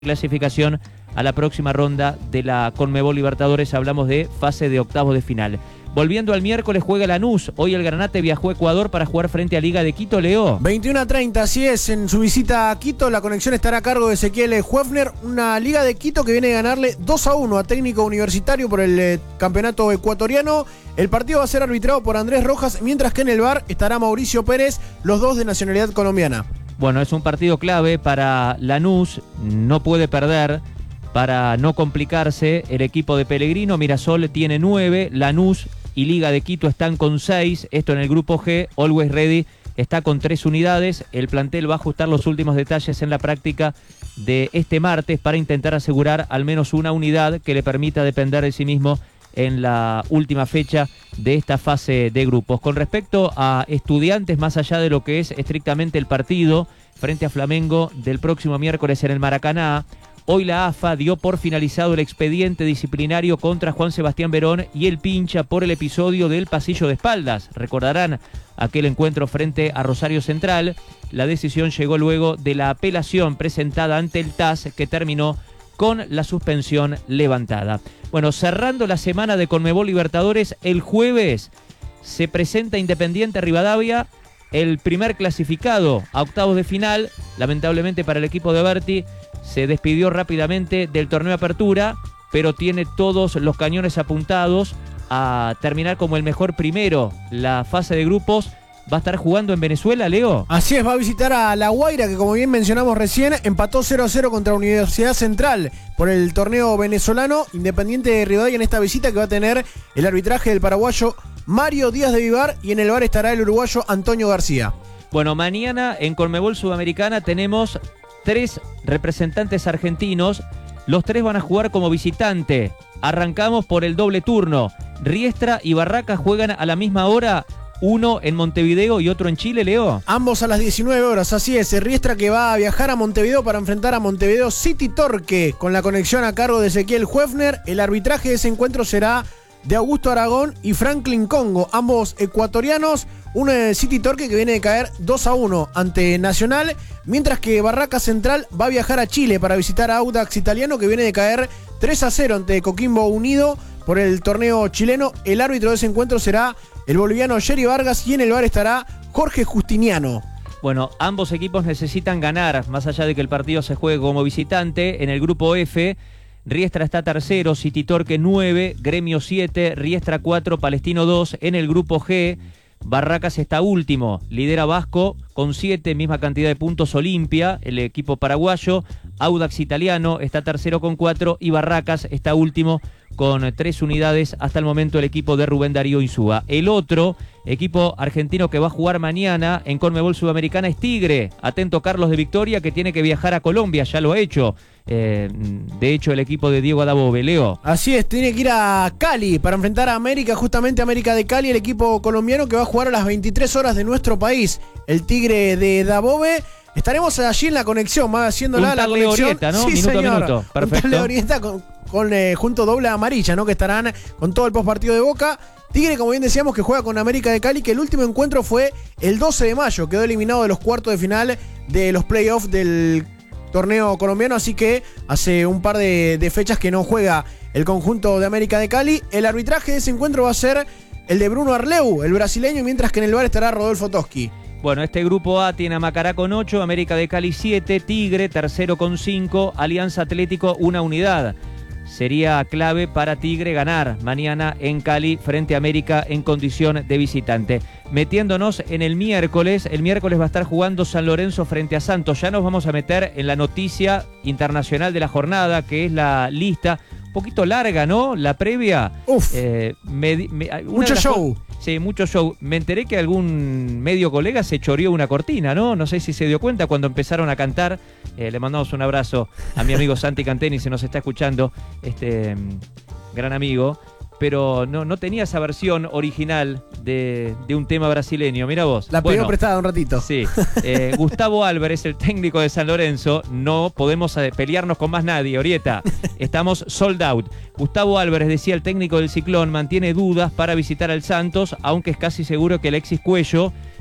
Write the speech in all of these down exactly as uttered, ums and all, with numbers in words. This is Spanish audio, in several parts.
clasificación a la próxima ronda de la Conmebol Libertadores. Hablamos de fase de octavos de final. Volviendo al miércoles, juega Lanús. Hoy el Granate viajó a Ecuador para jugar frente a Liga de Quito. Leo. veintiuno a treinta, así es. En su visita a Quito, la conexión estará a cargo de Ezequiel Huefner. Una Liga de Quito que viene a ganarle dos a uno a Técnico Universitario por el eh, campeonato ecuatoriano. El partido va a ser arbitrado por Andrés Rojas, mientras que en el V A R estará Mauricio Pérez, los dos de nacionalidad colombiana. Bueno, es un partido clave para Lanús. No puede perder para no complicarse. El equipo de Pellegrino, Mirasol tiene nueve, Lanús y Liga de Quito están con seis. Esto en el grupo G. Always Ready está con tres unidades. El plantel va a ajustar los últimos detalles en la práctica de este martes para intentar asegurar al menos una unidad que le permita depender de sí mismo en la última fecha de esta fase de grupos. Con respecto a Estudiantes, más allá de lo que es estrictamente el partido frente a Flamengo del próximo miércoles en el Maracaná, hoy la A F A dio por finalizado el expediente disciplinario contra Juan Sebastián Verón y el Pincha por el episodio del pasillo de espaldas. Recordarán aquel encuentro frente a Rosario Central. La decisión llegó luego de la apelación presentada ante el T A S, que terminó con la suspensión levantada. Bueno, cerrando la semana de Conmebol Libertadores, el jueves se presenta Independiente Rivadavia, el primer clasificado a octavos de final. Lamentablemente para el equipo de Berti, se despidió rápidamente del torneo Apertura, pero tiene todos los cañones apuntados a terminar como el mejor primero. La fase de grupos va a estar jugando en Venezuela, Leo. Así es, va a visitar a La Guaira, que como bien mencionamos recién, empató cero a cero contra Universidad Central por el torneo venezolano. Independiente de Rivadavia en esta visita, que va a tener el arbitraje del paraguayo Mario Díaz de Vivar, y en el V A R estará el uruguayo Antonio García. Bueno, mañana en Conmebol Sudamericana tenemos tres representantes argentinos. Los tres van a jugar como visitante. Arrancamos por el doble turno. Riestra y Barracas juegan a la misma hora, uno en Montevideo y otro en Chile, Leo. Ambos a las diecinueve horas, así es. Riestra que va a viajar a Montevideo para enfrentar a Montevideo City Torque, con la conexión a cargo de Ezequiel Huefner. El arbitraje de ese encuentro será de Augusto Aragón y Franklin Congo, ambos ecuatorianos. Uno de City Torque, que viene de caer dos a uno ante Nacional, mientras que Barracas Central va a viajar a Chile para visitar a Audax Italiano, que viene de caer tres a cero ante Coquimbo Unido por el torneo chileno. El árbitro de ese encuentro será el boliviano Jerry Vargas, y en el V A R estará Jorge Justiniano. Bueno, ambos equipos necesitan ganar, más allá de que el partido se juegue como visitante. En el grupo F, Riestra está tercero, City Torque nueve, Gremio siete, Riestra cuatro, Palestino dos. En el grupo G, Barracas está último, lidera Vasco con siete, misma cantidad de puntos Olimpia, el equipo paraguayo. Audax Italiano está tercero con cuatro y Barracas está último con tres unidades hasta el momento, el equipo de Rubén Darío Insúa. El otro equipo argentino que va a jugar mañana en Conmebol Sudamericana es Tigre. Atento Carlos de Victoria, que tiene que viajar a Colombia, ya lo ha hecho. Eh, de hecho, el equipo de Diego Adabove, Leo. Así es, tiene que ir a Cali para enfrentar a América, justamente América de Cali, el equipo colombiano que va a jugar a las veintitrés horas de nuestro país. El Tigre de Dabove. Estaremos allí en la conexión, va haciéndola la conexión. Orieta, ¿no? Sí, minuto señor. a minuto. Perfecto. Un tal Orieta con, con eh, junto doble amarilla, ¿no? Que estarán con todo el postpartido de Boca. Tigre, como bien decíamos, que juega con América de Cali, que el último encuentro fue el doce de mayo. Quedó eliminado de los cuartos de final de los playoffs del torneo colombiano, así que hace un par de, de fechas que no juega el conjunto de América de Cali. El arbitraje de ese encuentro va a ser el de Bruno Arleu, el brasileño, mientras que en el V A R estará Rodolfo Toski. Bueno, este grupo A tiene a Macará con ocho, América de Cali siete, Tigre tercero con cinco, Alianza Atlético una unidad. Sería clave para Tigre ganar mañana en Cali frente a América en condición de visitante. Metiéndonos en el miércoles, el miércoles va a estar jugando San Lorenzo frente a Santos. Ya nos vamos a meter en la noticia internacional de la jornada, que es la lista. Un poquito larga, ¿no? La previa. Uf. Eh, me, me, mucho show. Sí, mucho show. Me enteré que algún medio colega se choreó una cortina, ¿no? No sé si se dio cuenta cuando empezaron a cantar. Eh, le mandamos un abrazo a mi amigo Santi Canteni, se nos está escuchando, este gran amigo. Pero no, no tenía esa versión original de, de un tema brasileño. Mira vos. La pidió bueno, prestada un ratito. Sí. Eh, Gustavo Álvarez, el técnico de San Lorenzo. No podemos pelearnos con más nadie, Orieta. Estamos sold out. Gustavo Álvarez, decía el técnico del Ciclón, mantiene dudas para visitar al Santos, aunque es casi seguro que Alexis Cuello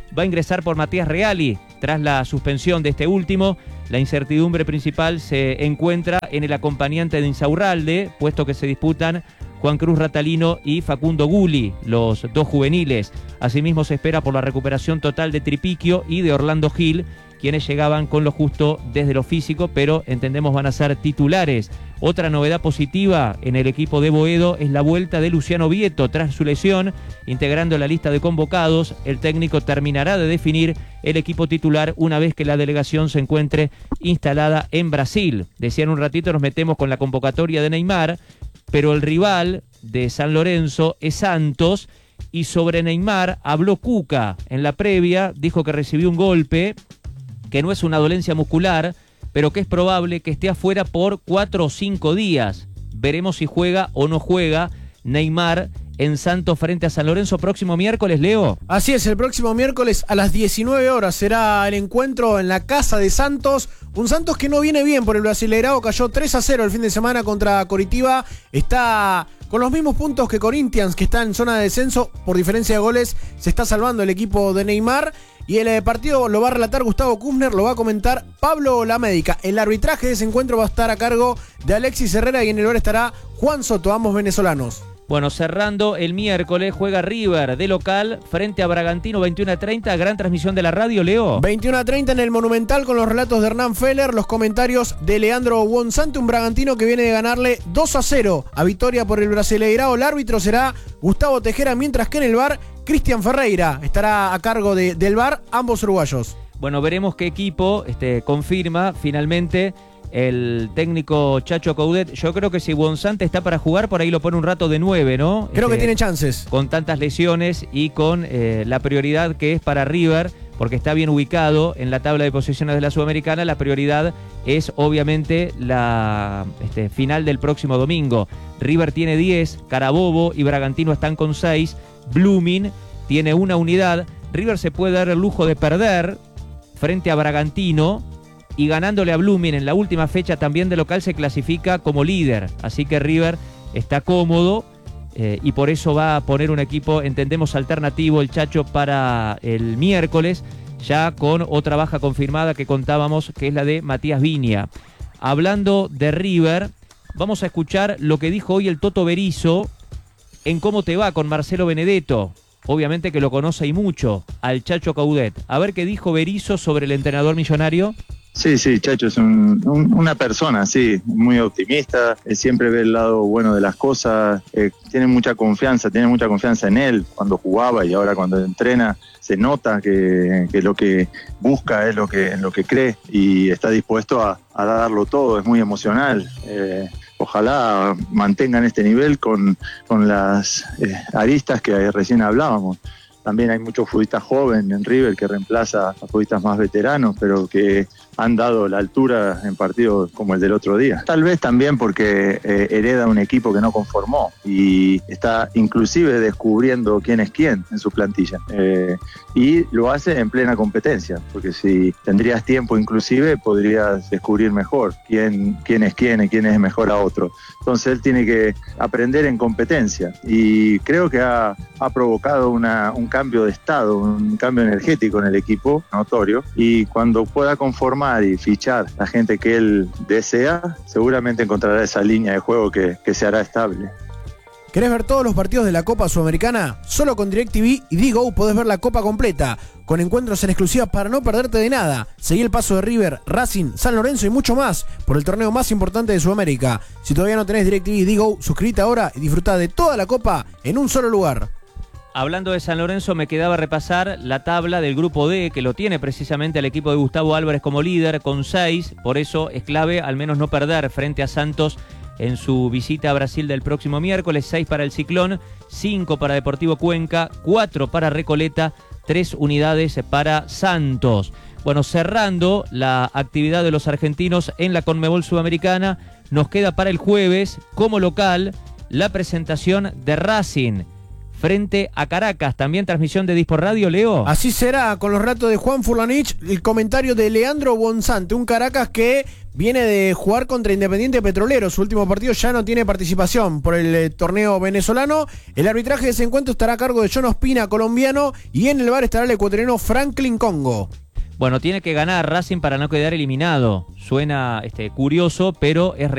va a ingresar por Matías Reali tras la suspensión de este último. La incertidumbre principal se encuentra en el acompañante de Insaurralde, puesto que se disputan Juan Cruz Ratalino y Facundo Gulli, los dos juveniles. Asimismo se espera por la recuperación total de Tripiquio y de Orlando Gil, quienes llegaban con lo justo desde lo físico, pero entendemos van a ser titulares. Otra novedad positiva en el equipo de Boedo es la vuelta de Luciano Vieto tras su lesión, integrando la lista de convocados. El técnico terminará de definir el equipo titular una vez que la delegación se encuentre instalada en Brasil. Decían un ratito, nos metemos con la convocatoria de Neymar, pero el rival de San Lorenzo es Santos, y sobre Neymar habló Cuca en la previa, dijo que recibió un golpe, que no es una dolencia muscular, pero que es probable que esté afuera por cuatro o cinco días. Veremos si juega o no juega Neymar en Santos frente a San Lorenzo próximo miércoles, Leo. Así es, el próximo miércoles a las diecinueve horas será el encuentro en la casa de Santos. Un Santos que no viene bien por el Brasileirao, cayó tres a cero el fin de semana contra Coritiba. Está con los mismos puntos que Corinthians, que está en zona de descenso. Por diferencia de goles se está salvando el equipo de Neymar. Y el partido lo va a relatar Gustavo Kufner, lo va a comentar Pablo Lamédica. El arbitraje de ese encuentro va a estar a cargo de Alexis Herrera y en el bar estará Juan Soto, ambos venezolanos. Bueno, cerrando el miércoles, juega River de local frente a Bragantino, veintiuno a treinta, gran transmisión de la radio, Leo. veintiuno a treinta en el Monumental con los relatos de Hernán Feller, los comentarios de Leandro Buonsante, un Bragantino que viene de ganarle dos a cero a Victoria por el Brasileirao. El árbitro será Gustavo Tejera, mientras que en el bar Cristian Ferreira estará a cargo de, del bar, ambos uruguayos. Bueno, veremos qué equipo este, confirma finalmente el técnico Chacho Coudet. Yo creo que si Buonsante está para jugar, por ahí lo pone un rato de nueve, ¿no? Creo este, que tiene chances. Con tantas lesiones y con eh, la prioridad que es para River, porque está bien ubicado en la tabla de posiciones de la Sudamericana. La prioridad es obviamente la este, final del próximo domingo. River tiene diez, Carabobo y Bragantino están con seis, Blooming tiene una unidad. River se puede dar el lujo de perder frente a Bragantino, y ganándole a Blooming en la última fecha también de local se clasifica como líder. Así que River está cómodo eh, y por eso va a poner un equipo, entendemos, alternativo el Chacho para el miércoles, ya con otra baja confirmada que contábamos, que es la de Matías Viña. Hablando de River, vamos a escuchar lo que dijo hoy el Toto Berizzo en Cómo te va con Marcelo Benedetto. Obviamente que lo conoce y mucho al Chacho Coudet. A ver qué dijo Berizzo sobre el entrenador millonario. Sí, sí, Chacho es un, un, una persona, sí, muy optimista, eh, siempre ve el lado bueno de las cosas, eh, tiene mucha confianza, tiene mucha confianza en él cuando jugaba y ahora cuando entrena, se nota que, que lo que busca es lo que, en lo que cree y está dispuesto a, a darlo todo, es muy emocional. Eh, ojalá mantengan este nivel con, con las eh, aristas que recién hablábamos. También hay muchos futbolistas jóvenes en River que reemplaza a futbolistas más veteranos, pero que han dado la altura en partidos como el del otro día. Tal vez también porque eh, hereda un equipo que no conformó y está inclusive descubriendo quién es quién en su plantilla. Eh, y lo hace en plena competencia, porque si tendrías tiempo inclusive podrías descubrir mejor quién, quién es quién y quién es mejor a otro. Entonces él tiene que aprender en competencia y creo que ha, ha provocado una, un cambio de estado, un cambio energético en el equipo notorio, y cuando pueda conformar y fichar la gente que él desea, seguramente encontrará esa línea de juego que, que se hará estable. ¿Querés ver todos los partidos de la Copa Sudamericana? Solo con DirecTV y Digo podés ver la Copa completa, con encuentros en exclusiva para no perderte de nada. Seguí el paso de River, Racing, San Lorenzo y mucho más por el torneo más importante de Sudamérica. Si todavía no tenés DirecTV y Digo, suscríbete ahora y disfruta de toda la Copa en un solo lugar. Hablando de San Lorenzo, me quedaba repasar la tabla del grupo D, que lo tiene precisamente el equipo de Gustavo Álvarez como líder con seis. Por eso es clave al menos no perder frente a Santos en su visita a Brasil del próximo miércoles. seis para el Ciclón, cinco para Deportivo Cuenca, cuatro para Recoleta, tres unidades para Santos. Bueno, cerrando la actividad de los argentinos en la Conmebol Sudamericana, nos queda para el jueves como local la presentación de Racing frente a Caracas. También transmisión de Dispor Radio, Leo. Así será, con los relatos de Juan Furlanich, el comentario de Leandro Bonzante, un Caracas que viene de jugar contra Independiente Petrolero. Su último partido ya no tiene participación por el eh, torneo venezolano. El arbitraje de ese encuentro estará a cargo de John Ospina, colombiano, y en el bar estará el ecuatoriano Franklin Congo. Bueno, tiene que ganar Racing para no quedar eliminado. Suena este, curioso, pero es